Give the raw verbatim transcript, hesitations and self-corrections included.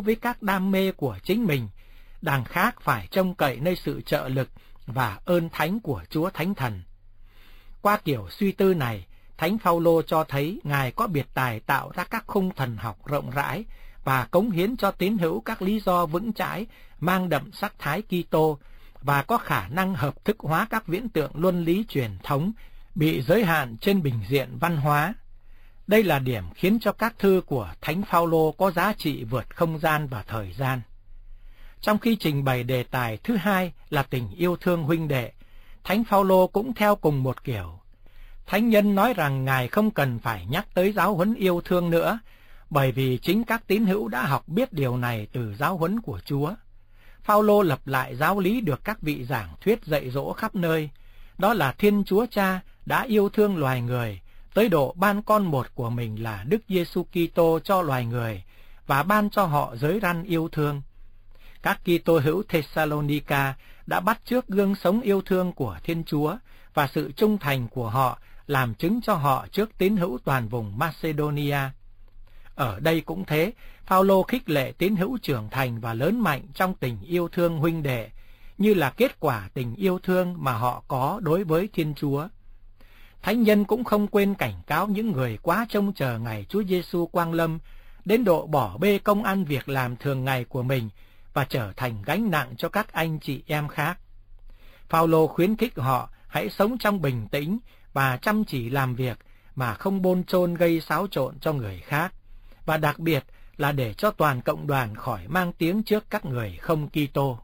với các đam mê của chính mình, đằng khác phải trông cậy nơi sự trợ lực và ơn thánh của Chúa Thánh Thần. Qua kiểu suy tư này, Thánh Phaolô cho thấy Ngài có biệt tài tạo ra các khung thần học rộng rãi và cống hiến cho tín hữu các lý do vững chãi, mang đậm sắc thái Kitô và có khả năng hợp thức hóa các viễn tượng luân lý truyền thống bị giới hạn trên bình diện văn hóa. Đây là điểm khiến cho các thư của Thánh Phaolô có giá trị vượt không gian và thời gian. Trong khi trình bày đề tài thứ hai là tình yêu thương huynh đệ, Thánh Phaolô cũng theo cùng một kiểu. Thánh nhân nói rằng Ngài không cần phải nhắc tới giáo huấn yêu thương nữa, bởi vì chính các tín hữu đã học biết điều này từ giáo huấn của Chúa. Phaolô lập lại giáo lý được các vị giảng thuyết dạy dỗ khắp nơi, đó là Thiên Chúa Cha đã yêu thương loài người tới độ ban con một của mình là Đức Giêsu Kitô cho loài người và ban cho họ giới răn yêu thương. Các Kitô hữu Thessalonica đã bắt chước gương sống yêu thương của Thiên Chúa và sự trung thành của họ làm chứng cho họ trước tín hữu toàn vùng Macedonia. Ở đây cũng thế, Phaolô khích lệ tín hữu trưởng thành và lớn mạnh trong tình yêu thương huynh đệ, như là kết quả tình yêu thương mà họ có đối với Thiên Chúa. Thánh nhân cũng không quên cảnh cáo những người quá trông chờ ngày Chúa Giêsu quang lâm, đến độ bỏ bê công ăn việc làm thường ngày của mình và trở thành gánh nặng cho các anh chị em khác. Phaolô khuyến khích họ hãy sống trong bình tĩnh và chăm chỉ làm việc mà không bôn chôn gây xáo trộn cho người khác, và đặc biệt là để cho toàn cộng đoàn khỏi mang tiếng trước các người không Kitô.